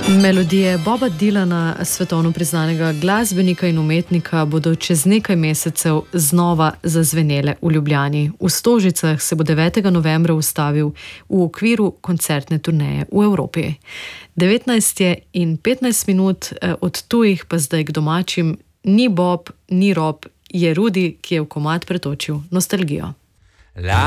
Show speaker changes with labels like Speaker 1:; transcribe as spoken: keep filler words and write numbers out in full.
Speaker 1: Melodije Boba Dylana, svetovno priznanega glasbenika in umetnika, bodo čez nekaj mesecev znova zazvenele v Ljubljani. V Stožicah se bo devetega novembra ustavil v okviru koncertne turneje v Evropi. devetnajst je in petnajst minut, od tujih pa zdaj k domačim. Ni Bob, ni Rob, je Rudi, ki je v komad pretočil nostalgijo.